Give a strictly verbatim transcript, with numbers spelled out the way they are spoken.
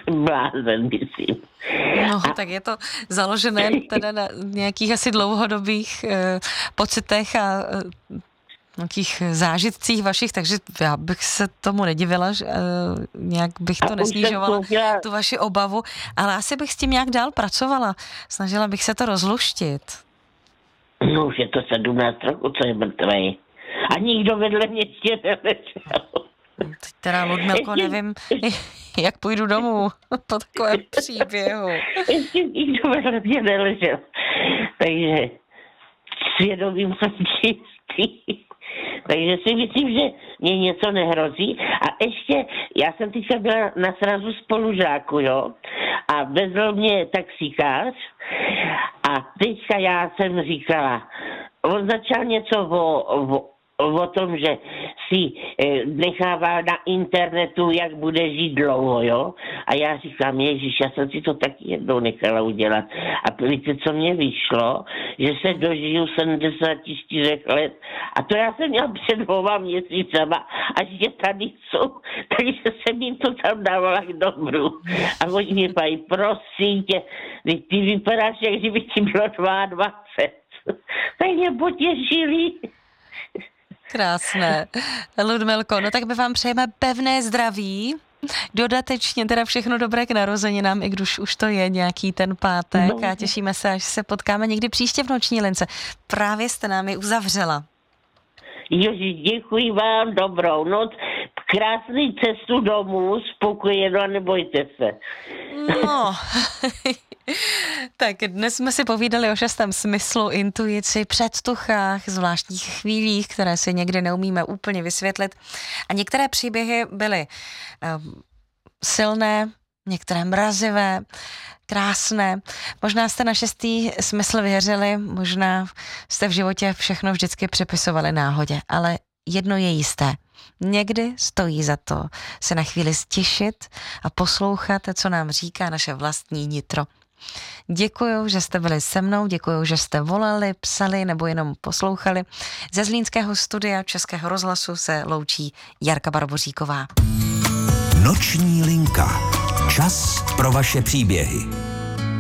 blázen, myslím. No, a... tak je to založené teda na nějakých asi dlouhodobých eh, pocitech a eh, nějakých zážitcích vašich, takže já bych se tomu nedivila, že uh, nějak bych to nesnižovala, koupila... tu vaši obavu, ale asi bych s tím nějak dál pracovala. Snažila bych se to rozluštit. No už je to sedmnáct roku, co je mrtvej. A nikdo vedle mě ještě neležel. Teď teda, Ludmilko, ještě... nevím, jak půjdu domů po takovém příběhu. Ještě nikdo vedle mě neležel. Takže svědomím jsem čistý. Takže si myslím, že mě něco nehrozí. A ještě, já jsem teďka byla na srazu spolužáku, jo, a vezl mě taxikář a teďka já jsem říkala, on začal něco o, o, o tom, že si e, nechává na internetu, jak bude žít dlouho, jo. A já říkám, ježiš, já jsem si to taky jednou nechala udělat. A víte, co mě vyšlo? Že se dožiju sedmdesát čtyři let. A to já jsem měla před dvoma měsícema. A že tady jsou. Takže jsem jim to tam dávala k dobru. A oni mě pají, prosím tě, ty vypadáš, jak kdyby ti bylo dvacet dva. Tak mě potěšili. Krásné. Ludmilko, no tak my vám přejeme pevné zdraví, dodatečně teda všechno dobré k narozeninám, i když už to je nějaký ten pátek no. A těšíme se, až se potkáme někdy příště v Noční lince. Právě jste nám ji uzavřela. Joži, děkuji vám, dobrou noc, krásný cestu domů, spokojeno a nebojte se. No, tak dnes jsme si povídali o šestém smyslu, intuici, předtuchách, zvláštních chvílích, které si někdy neumíme úplně vysvětlit. A některé příběhy byly um, silné, některé mrazivé, krásné. Možná jste na šestý smysl věřili, možná jste v životě všechno vždycky připisovali náhodě, ale jedno je jisté. Někdy stojí za to se na chvíli stišit a poslouchat, co nám říká naše vlastní nitro. Děkuju, že jste byli se mnou, děkuju, že jste volali, psali nebo jenom poslouchali. Ze zlínského studia Českého rozhlasu se loučí Jarka Barboříková. Noční linka. Čas pro vaše příběhy.